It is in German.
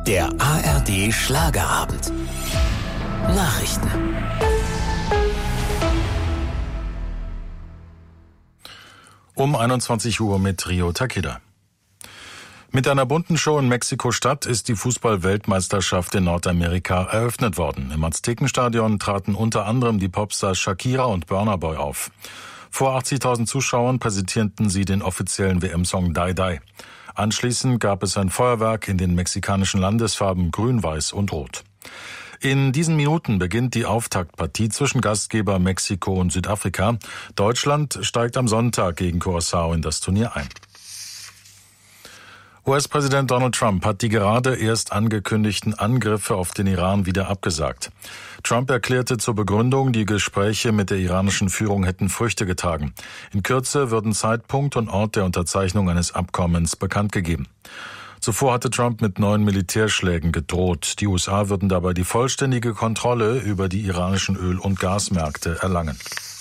Der ARD Schlagerabend. Nachrichten. Um 21 Uhr mit Rio Takeda. Mit einer bunten Show in Mexiko-Stadt ist die Fußball-Weltmeisterschaft in Nordamerika eröffnet worden. Im Aztekenstadion traten unter anderem die Popstars Shakira und Burna Boy auf. Vor 80.000 Zuschauern präsentierten sie den offiziellen WM-Song Die Die. Anschließend gab es ein Feuerwerk in den mexikanischen Landesfarben Grün, Weiß und Rot. In diesen Minuten beginnt die Auftaktpartie zwischen Gastgeber Mexiko und Südafrika. Deutschland steigt am Sonntag gegen Curaçao in das Turnier ein. US-Präsident Donald Trump hat die gerade erst angekündigten Angriffe auf den Iran wieder abgesagt. Trump erklärte zur Begründung, die Gespräche mit der iranischen Führung hätten Früchte getragen. In Kürze würden Zeitpunkt und Ort der Unterzeichnung eines Abkommens bekannt gegeben. Zuvor hatte Trump mit neuen Militärschlägen gedroht. Die USA würden dabei die vollständige Kontrolle über die iranischen Öl- und Gasmärkte erlangen.